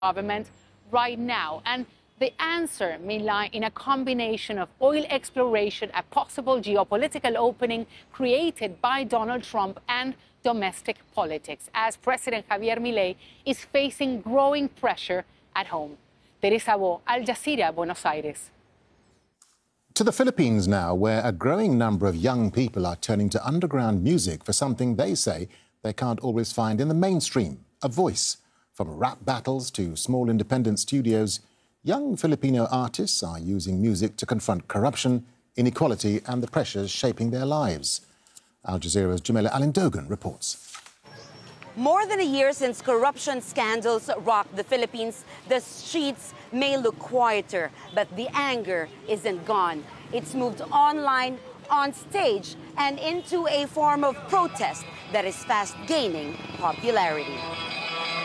government right now. And the answer may lie in a combination of oil exploration, a possible geopolitical opening created by Donald Trump, and domestic politics, as President Javier Milei is facing growing pressure at home. Teresa Bo, Al Jazeera, Buenos Aires. To the Philippines now, where a growing number of young people are turning to underground music for something they say they can't always find in the mainstream, a voice. From rap battles to small independent studios, young Filipino artists are using music to confront corruption, inequality and the pressures shaping their lives. Al Jazeera's Jamila Alindogan reports. More than a year since corruption scandals rocked the Philippines, the streets may look quieter, but the anger isn't gone. It's moved online, on stage, and into a form of protest that is fast gaining popularity.